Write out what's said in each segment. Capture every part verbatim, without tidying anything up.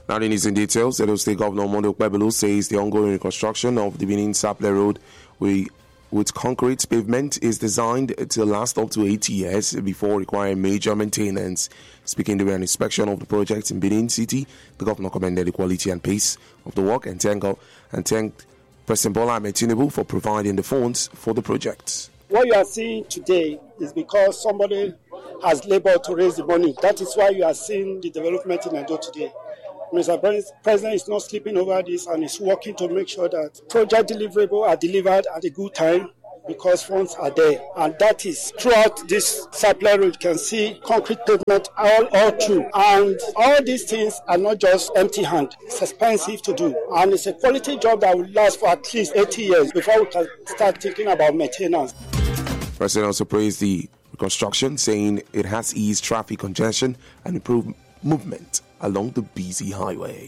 Now, in his in details, Edo State Governor Monday Okpebholo says the ongoing reconstruction of the Benin-Sapele Road with, with concrete pavement is designed to last up to eight years before requiring major maintenance. Speaking during an inspection of the project in Benin City, the governor commended the quality and pace of the work and thanked, and thanked President Bola Ahmed Tinubu for providing the funds for the project. What you are seeing today is because somebody has labored to raise the money. That is why you are seeing the development in Edo today. Mister President is not sleeping over this and is working to make sure that project deliverables are delivered at a good time because funds are there. And that is throughout this Sapele Road, you can see concrete pavement all, all through. And all these things are not just empty hand. It's expensive to do. And it's a quality job that will last for at least eighty years before we can start thinking about maintenance. The President also praised the reconstruction, saying it has eased traffic congestion and improved movement along the busy highway.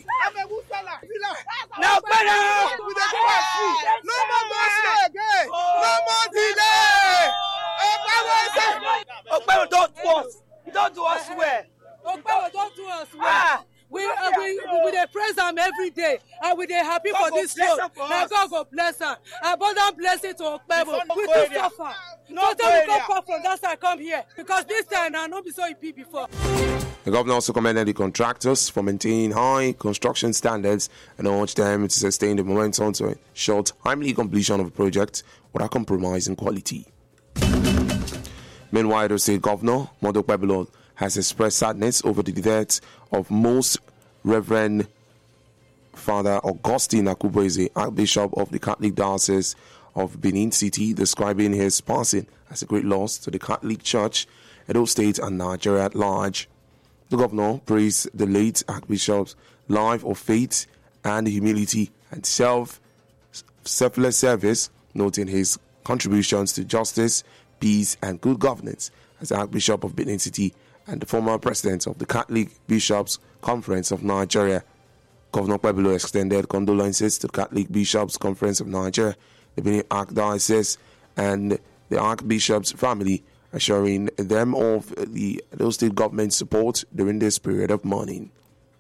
No better! No more delay again! No more delay! Okpebholo don't do us. Don't do us well. Okpebholo don't do us well. We uh, we we dey praise them every day, and we dey happy God for this road. Now God go bless her. Abundant blessing to Okpebholo. We too suffer. No So we come back from that side, come here because this time I not be so happy before. The governor also commended the contractors for maintaining high construction standards and urged them to sustain the momentum to ensure timely completion of the project without compromising quality. Meanwhile, the state governor, Monday Okpebholo, has expressed sadness over the death of Most Reverend Father Augustine Akubueze, Archbishop of the Catholic Diocese of Benin City, describing his passing as a great loss to the Catholic Church, Edo State, and Nigeria at large. The governor praised the late Archbishop's life of faith and humility and self, selfless service, noting his contributions to justice, peace, and good governance as Archbishop of Benin City and the former president of the Catholic Bishops' Conference of Nigeria. Governor Okpebholo extended condolences to the Catholic Bishops' Conference of Nigeria, the Benin Archdiocese, and the Archbishop's family, assuring them of the Edo State government support during this period of mourning.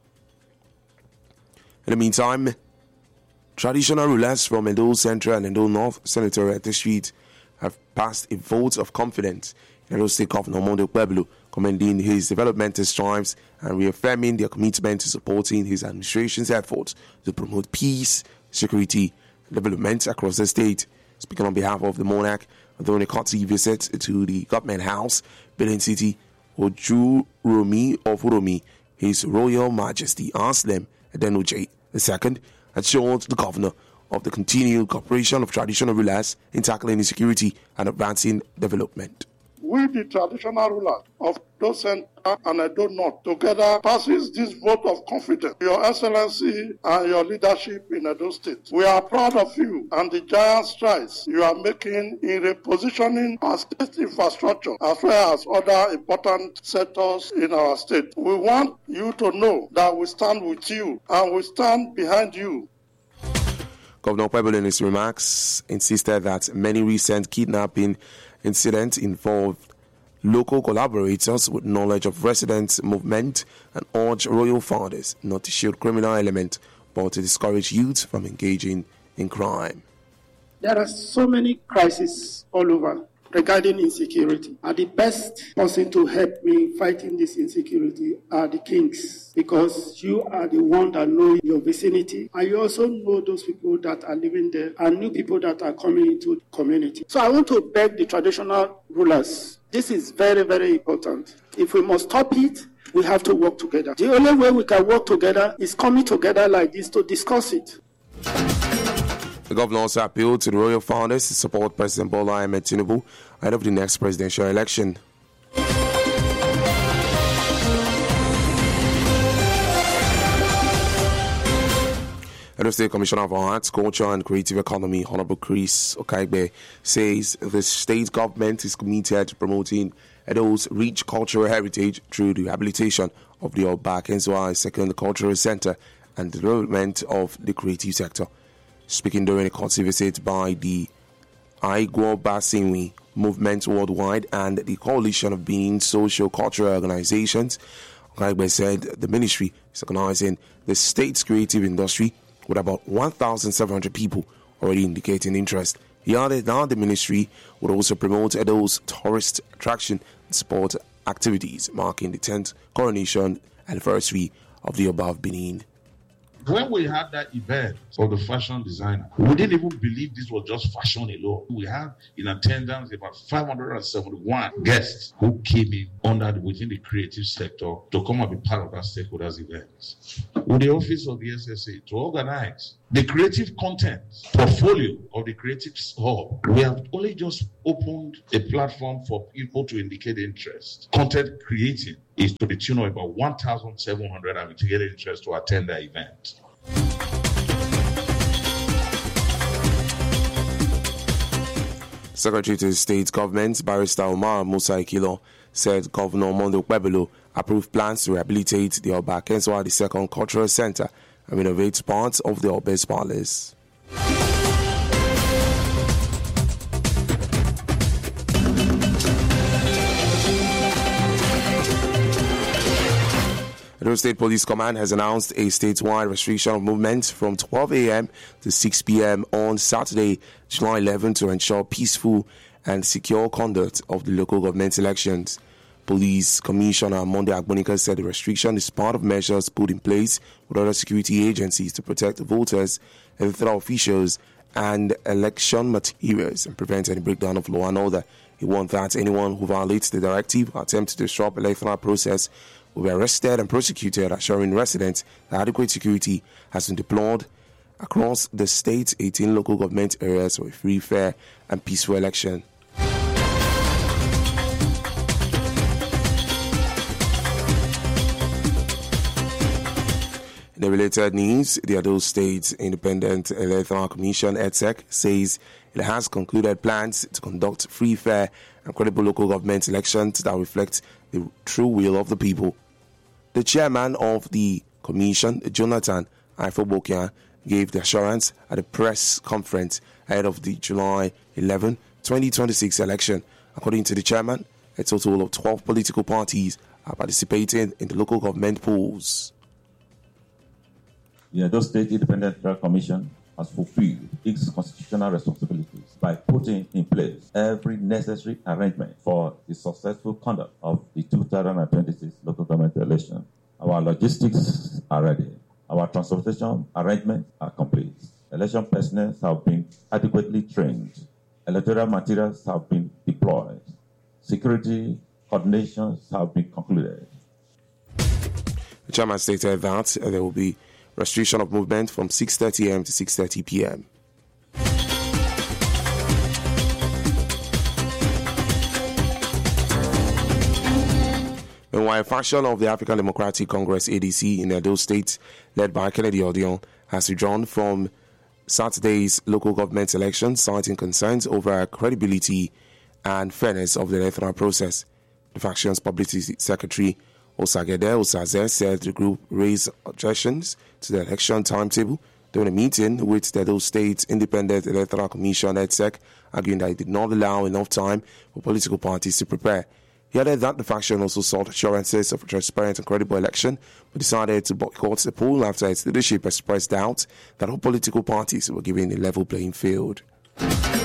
In the meantime, traditional rulers from Edo Central and Edo North Senatorial District have passed a vote of confidence in Edo State Governor Monday Okpebholo, commending his developmental strives and reaffirming their commitment to supporting his administration's efforts to promote peace, security, and development across the state. Speaking on behalf of the monarch, during a courtesy visit to the government house, Benin City, Ojuromi of Uromi, His Royal Majesty Anselm Adenuche the Second, assured the governor of the continued cooperation of traditional rulers in tackling insecurity and advancing development. We, the traditional rulers of Edo Central and Edo North, together passes this vote of confidence, Your Excellency and your leadership in Edo State. We are proud of you and the giant strides you are making in repositioning our state infrastructure as well as other important sectors in our state. We want you to know that we stand with you and we stand behind you. Governor Okpebholo, in his remarks, insisted that many recent kidnapping incidents involved local collaborators with knowledge of residents' movement and urged royal fathers not to shield criminal elements but to discourage youth from engaging in crime. There are so many crises all over regarding insecurity. And the best person to help me fighting this insecurity are the kings, because you are the one that know your vicinity, and you also know those people that are living there and new people that are coming into the community. So I want to beg the traditional rulers, this is very, very important. If we must stop it, we have to work together. The only way we can work together is coming together like this to discuss it. The governor also appealed to the royal fathers to support President Bola Ahmed Tinubu ahead of the next presidential election. Edo State Commissioner for Arts, Culture and Creative Economy, Honorable Chris Okaigbe, says the state government is committed to promoting Edo's rich cultural heritage through the rehabilitation of the Oba Akinzuwa Second Cultural Center and the development of the creative sector. Speaking during a courtesy visit by the Aigwo Basinwi Movement Worldwide and the Coalition of Benin Social Cultural Organizations, Okaigbe said the ministry is organizing the state's creative industry with about one thousand seven hundred people already indicating interest. He added that the ministry would also promote Edo's tourist attraction and support activities marking the tenth coronation anniversary of the Oba of Benin. When we had that event of the fashion designer, we didn't even believe this was just fashion alone. We had in attendance about five hundred seventy-one guests who came in under the, within the creative sector to come and be part of that stakeholders event. With the office of the S S A to organize the creative content portfolio of the creative hub, we have only just opened a platform for people to indicate interest. Content creating is to the tune of about one thousand seven hundred and to get interest to attend the event. Secretary to the State Government, Barrister Omar Musa Ikilo, said Governor Monday Okpebholo approved plans to rehabilitate the Oba Akenswa the Second Cultural Center and renovate parts of the Oba's palace. The State Police Command has announced a statewide restriction of movement from twelve a.m. to six p.m. on Saturday, July eleventh, to ensure peaceful and secure conduct of the local government elections. Police Commissioner Monday Agbonika said the restriction is part of measures put in place with other security agencies to protect the voters, electoral officials, and election materials and prevent any breakdown of law and order. He warned that anyone who violates the directive or attempts to disrupt the electoral process will be arrested and prosecuted, assuring residents that adequate security has been deployed across the state's eighteen local government areas for a free, fair, and peaceful election. In the related news, the Edo State Independent Electoral Commission, E D S E C, says it has concluded plans to conduct free, fair, and credible local government elections that reflect the true will of the people. The chairman of the commission, Jonathan Ifobokia, gave the assurance at a press conference ahead of the July eleventh, twenty twenty-six election. According to the chairman, a total of twelve political parties are participating in the local government polls. The Edo State Independent Electoral Commission has fulfilled its constitutional responsibilities by putting in place every necessary arrangement for the successful conduct of the two thousand twenty-six local government election. Our logistics are ready. Our transportation arrangements are complete. Election personnel have been adequately trained. Electoral materials have been deployed. Security coordinations have been concluded. The chairman stated that there will be restriction of movement from six thirty a.m. to six thirty p.m. Meanwhile, a faction of the African Democratic Congress A D C in Edo State, led by Kennedy Odion, has withdrawn from Saturday's local government elections, citing concerns over credibility and fairness of the electoral process. The faction's publicity secretary, Osagede Osaze, said the group raised objections to the election timetable during a meeting with the Edo State Independent Electoral Commission, E D S E C, arguing that it did not allow enough time for political parties to prepare. He added that the faction also sought assurances of a transparent and credible election, but decided to boycott the poll after its leadership expressed doubt that all political parties were given a level playing field.